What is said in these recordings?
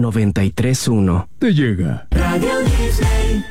93.1. Te llega. Radio Disney.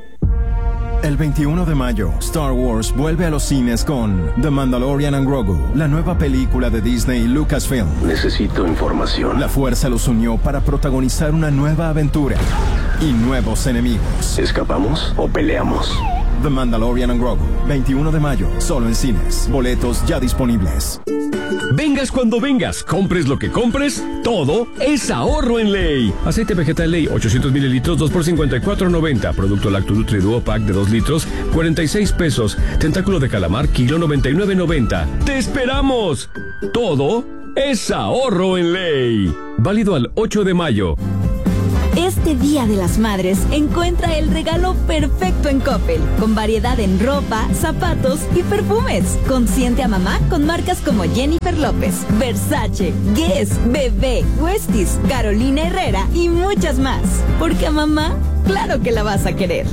El 21 de mayo, Star Wars vuelve a los cines con The Mandalorian and Grogu, la nueva película de Disney y Lucasfilm. Necesito información. La fuerza los unió para protagonizar una nueva aventura y nuevos enemigos. ¿Escapamos o peleamos? The Mandalorian and Grogu, 21 de mayo, solo en cines. Boletos ya disponibles. Vengas cuando vengas, compres lo que compres, todo es ahorro en Ley. Aceite vegetal Ley, 800 mililitros, 2 por $54.90. Producto Lacto Nutri Duo Pack de 2 litros, 46 pesos. Tentáculo de calamar, kilo, 99.90. ¡Te esperamos! Todo es ahorro en Ley. Válido al 8 de mayo. Este Día de las Madres, encuentra el regalo perfecto en Coppel, con variedad en ropa, zapatos y perfumes. Consiente a mamá con marcas como Jennifer López, Versace, Guess, Bebé, Westies, Carolina Herrera y muchas más. Porque a mamá, claro que la vas a querer.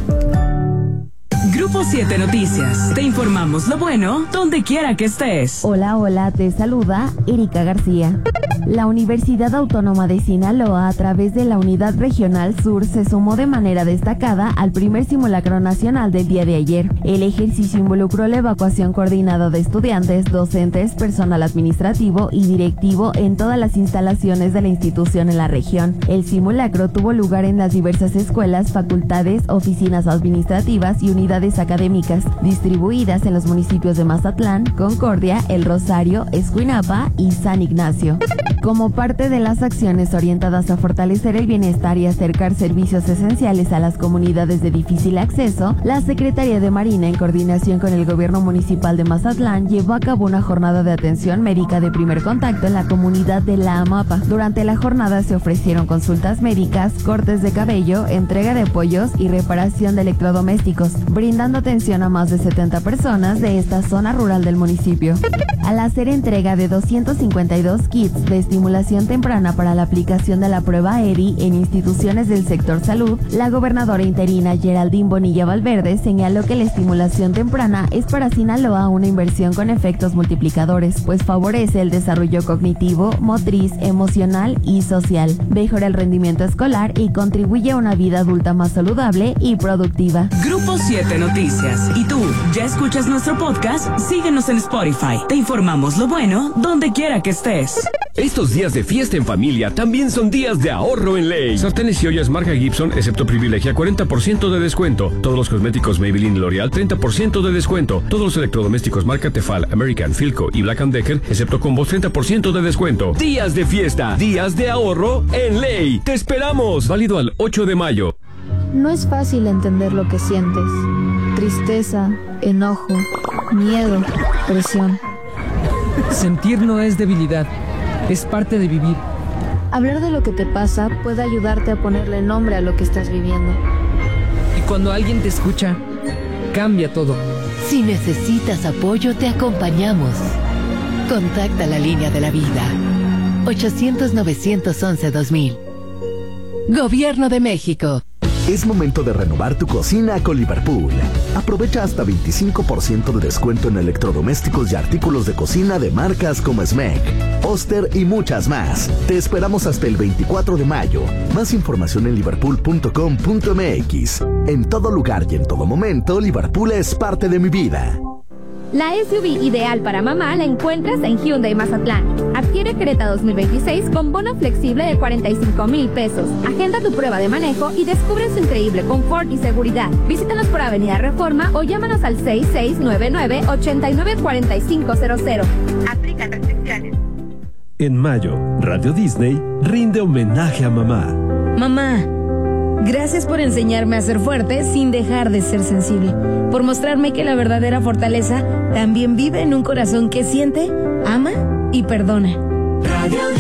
Grupo 7 Noticias. Te informamos lo bueno donde quiera que estés. Hola, hola, te saluda Erika García. La Universidad Autónoma de Sinaloa, a través de la Unidad Regional Sur, se sumó de manera destacada al primer simulacro nacional del día de ayer. El ejercicio involucró la evacuación coordinada de estudiantes, docentes, personal administrativo y directivo en todas las instalaciones de la institución en la región. El simulacro tuvo lugar en las diversas escuelas, facultades, oficinas administrativas y unidades académicas, distribuidas en los municipios de Mazatlán, Concordia, El Rosario, Escuinapa y San Ignacio. Como parte de las acciones orientadas a fortalecer el bienestar y acercar servicios esenciales a las comunidades de difícil acceso, la Secretaría de Marina, en coordinación con el Gobierno Municipal de Mazatlán, llevó a cabo una jornada de atención médica de primer contacto en la comunidad de La Amapa. Durante la jornada se ofrecieron consultas médicas, cortes de cabello, entrega de pollos y reparación de electrodomésticos, brindando atención a más de 70 personas de esta zona rural del municipio. Al hacer entrega de 252 kits de estimulación temprana para la aplicación de la prueba ERI en instituciones del sector salud, la gobernadora interina Geraldine Bonilla Valverde señaló que la estimulación temprana es para Sinaloa una inversión con efectos multiplicadores, pues favorece el desarrollo cognitivo, motriz, emocional y social, mejora el rendimiento escolar y contribuye a una vida adulta más saludable y productiva. Grupo 7 Noticias. ¿Y tú, ya escuchas nuestro podcast? Síguenos en Spotify. Te informamos lo bueno donde quiera que estés. Estos días de fiesta en familia también son días de ahorro en Ley. Sartenes y ollas marca Gibson, excepto Privilegia, 40% de descuento. Todos los cosméticos Maybelline y L'Oreal, 30% de descuento. Todos los electrodomésticos marca Tefal, American, Philco y Black & Decker, excepto Combos, 30% de descuento. Días de fiesta, días de ahorro en Ley. ¡Te esperamos! Válido al 8 de mayo. No es fácil entender lo que sientes. Tristeza, enojo, miedo, presión. Sentir no es debilidad, es parte de vivir. Hablar de lo que te pasa puede ayudarte a ponerle nombre a lo que estás viviendo. Y cuando alguien te escucha, cambia todo. Si necesitas apoyo, te acompañamos. Contacta la línea de la vida. 800-911-2000. Gobierno de México. Es momento de renovar tu cocina con Liverpool. Aprovecha hasta 25% de descuento en electrodomésticos y artículos de cocina de marcas como Smeg, Oster y muchas más. Te esperamos hasta el 24 de mayo. Más información en liverpool.com.mx. En todo lugar y en todo momento, Liverpool es parte de mi vida. La SUV ideal para mamá la encuentras en Hyundai Mazatlán. Adquiere Creta 2026 con bono flexible de 45,000 pesos. Agenda tu prueba de manejo y descubre su increíble confort y seguridad. Visítanos por Avenida Reforma o llámanos al 6699-894500. Aplican restricciones. En mayo, Radio Disney rinde homenaje a mamá. Mamá, gracias por enseñarme a ser fuerte sin dejar de ser sensible. Por mostrarme que la verdadera fortaleza también vive en un corazón que siente, ama y perdona. Radio